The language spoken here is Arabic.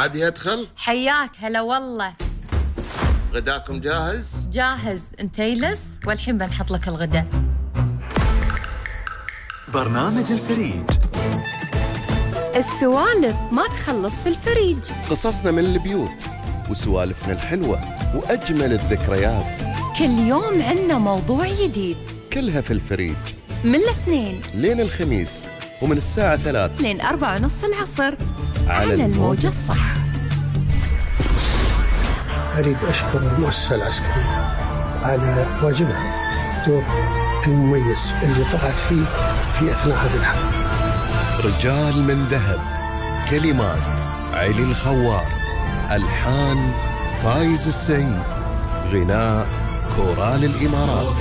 عادي أدخل؟ حياك هلا والله. غداكم جاهز؟ جاهز، انت يلس والحين بنحط لك الغداء. برنامج الفريج. السوالف ما تخلص في الفريج. قصصنا من البيوت وسوالفنا الحلوة وأجمل الذكريات. كل يوم عنا موضوع جديد، كلها في الفريج من الاثنين لين الخميس، ومن الساعة 3 لين 4:30 العصر على الموجة الصح. أريد أشكر المؤسسة العسكرية على واجبها، دور المميز اللي طلعت فيه في أثناء هذه الحرب. رجال من ذهب، كلمات علي الخوار، ألحان فايز السعيد، غناء كورال الإمارات.